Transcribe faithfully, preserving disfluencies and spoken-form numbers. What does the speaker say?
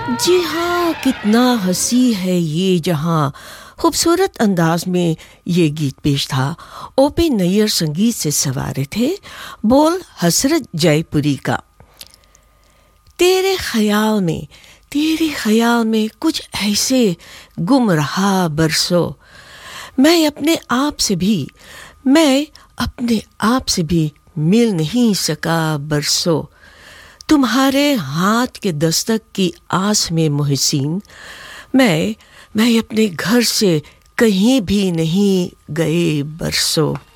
जी हाँ, कितना हसी है ये जहाँ। खूबसूरत अंदाज में ये गीत पेश था। ओपी नैयर संगीत से सवारे थे, बोल हसरत जयपुरी का। तेरे ख्याल में तेरे ख्याल में कुछ ऐसे गुम रहा बरसों, मैं अपने आप से भी मैं अपने आप से भी मिल नहीं सका बरसों। तुम्हारे हाथ के दस्तक की आस में मोहसिन, मैं मैं अपने घर से कहीं भी नहीं गए बरसों।